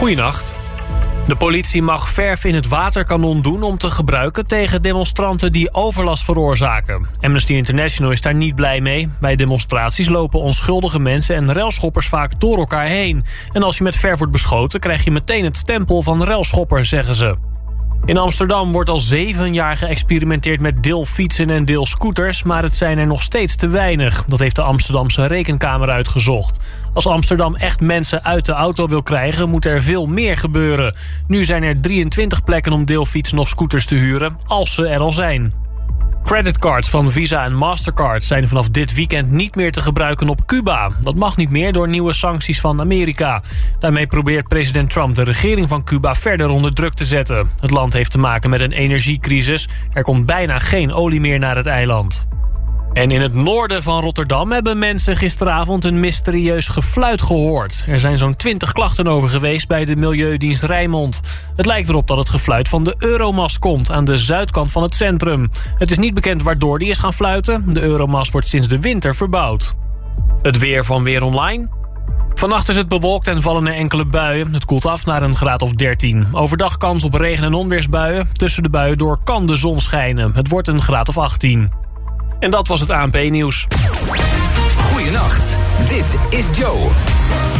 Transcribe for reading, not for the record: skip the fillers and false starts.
Goeienacht. De politie mag verf in het waterkanon doen om te gebruiken tegen demonstranten die overlast veroorzaken. Amnesty International is daar niet blij mee. Bij demonstraties lopen onschuldige mensen en relschoppers vaak door elkaar heen. En als je met verf wordt beschoten, krijg je meteen het stempel van relsschopper, zeggen ze. In Amsterdam wordt al 7 jaar geëxperimenteerd met deelfietsen en deelscooters, maar het zijn er nog steeds te weinig. Dat heeft de Amsterdamse Rekenkamer uitgezocht. Als Amsterdam echt mensen uit de auto wil krijgen, moet er veel meer gebeuren. Nu zijn er 23 plekken om deelfietsen of scooters te huren, als ze er al zijn. Creditcards van Visa en Mastercard zijn vanaf dit weekend niet meer te gebruiken op Cuba. Dat mag niet meer door nieuwe sancties van Amerika. Daarmee probeert president Trump de regering van Cuba verder onder druk te zetten. Het land heeft te maken met een energiecrisis. Er komt bijna geen olie meer naar het eiland. En in het noorden van Rotterdam hebben mensen gisteravond een mysterieus gefluit gehoord. Er zijn zo'n 20 klachten over geweest bij de Milieudienst Rijnmond. Het lijkt erop dat het gefluit van de Euromast komt aan de zuidkant van het centrum. Het is niet bekend waardoor die is gaan fluiten. De Euromast wordt sinds de winter verbouwd. Het weer van Weer Online. Vannacht is het bewolkt en vallen er enkele buien. Het koelt af naar een graad of 13. Overdag kans op regen- en onweersbuien. Tussen de buien door kan de zon schijnen. Het wordt een graad of 18. En dat was het ANP-nieuws. Goeienacht, dit is Joe.